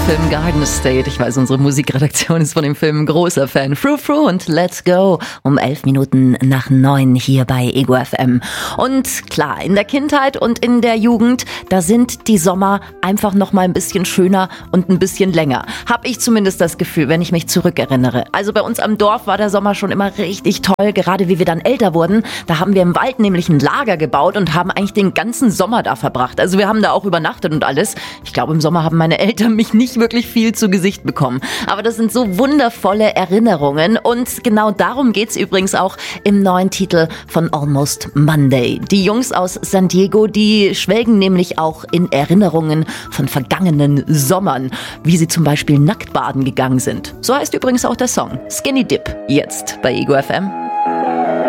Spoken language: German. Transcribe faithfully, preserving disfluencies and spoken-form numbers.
Film Garden State. Ich weiß, unsere Musikredaktion ist von dem Film ein großer Fan. Fru Fru und Let's Go um elf Minuten nach neun hier bei Ego F M. Und klar, in der Kindheit und in der Jugend, da sind die Sommer einfach noch mal ein bisschen schöner und ein bisschen länger. Hab ich zumindest das Gefühl, wenn ich mich zurückerinnere. Also bei uns am Dorf war der Sommer schon immer richtig toll, gerade wie wir dann älter wurden. Da haben wir im Wald nämlich ein Lager gebaut und haben eigentlich den ganzen Sommer da verbracht. Also wir haben da auch übernachtet und alles. Ich glaube, im Sommer haben meine Eltern mich nicht wirklich viel zu Gesicht bekommen. Aber das sind so wundervolle Erinnerungen. Und genau darum geht's übrigens auch im neuen Titel von Almost Monday. Die Jungs aus San Diego, die schwelgen nämlich auch in Erinnerungen von vergangenen Sommern, wie sie zum Beispiel nackt baden gegangen sind. So heißt übrigens auch der Song Skinny Dip, jetzt bei Ego F M.